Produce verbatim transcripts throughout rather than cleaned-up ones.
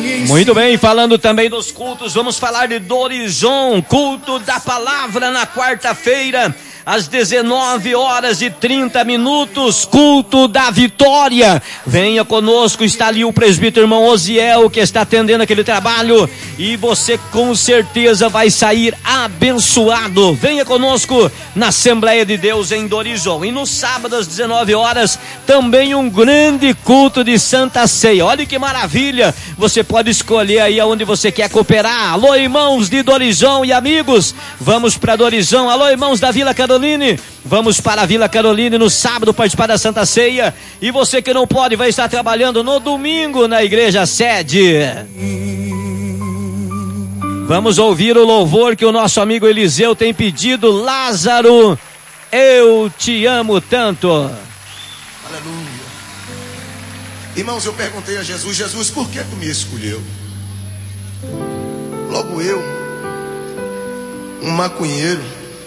Muito bem, falando também dos cultos, vamos falar de Dorizon, culto da palavra na quarta-feira, às dezenove horas e trinta minutos, culto da vitória. Venha conosco, está ali o presbítero irmão Osiel, que está atendendo aquele trabalho, e você com certeza vai sair abençoado. Venha conosco na Assembleia de Deus em Dorizon. E no sábado às dezenove horas, também um grande culto de Santa Ceia. Olha que maravilha, você pode escolher aí aonde você quer cooperar. Alô, irmãos de Dorizon e amigos, vamos para Dorizon. Alô, irmãos da Vila Caroline, vamos para a Vila Caroline no sábado participar da Santa Ceia. E você que não pode, vai estar trabalhando no domingo na igreja sede. Vamos ouvir o louvor que o nosso amigo Eliseu tem pedido. Lázaro, eu te amo tanto. Aleluia. Irmãos, eu perguntei a Jesus: Jesus, por que tu me escolheu? Logo eu, um maconheiro,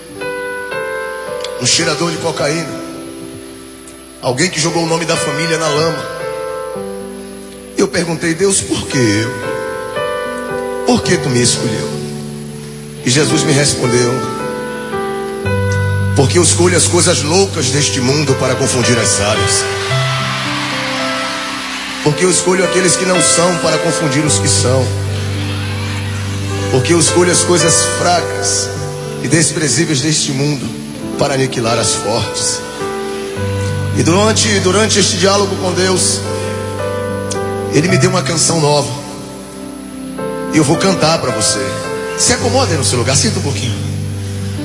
um cheirador de cocaína, alguém que jogou o nome da família na lama. Eu perguntei: Deus, por que eu? Por que tu me escolheu? E Jesus me respondeu: porque eu escolho as coisas loucas deste mundo para confundir as sábias. Porque eu escolho aqueles que não são para confundir os que são. Porque eu escolho as coisas fracas e desprezíveis deste mundo para aniquilar as fortes. E durante, durante este diálogo com Deus, Ele me deu uma canção nova. E eu vou cantar para você. Se acomode aí no seu lugar, sinta um pouquinho.